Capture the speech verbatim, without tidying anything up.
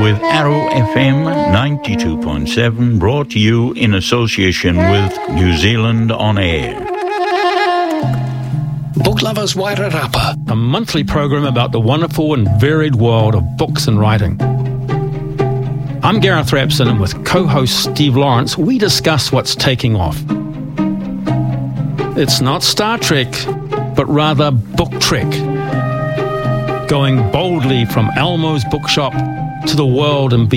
with Arrow F M ninety-two point seven, brought to you in association with New Zealand On Air. Book Lovers Wairarapa, a monthly program about the wonderful and varied world of books and writing. I'm Gareth Rapson, and with co-host Steve Lawrence, we discuss what's taking off. It's not Star Trek, but rather Book Trek. Going boldly from Elmo's bookshop to the world and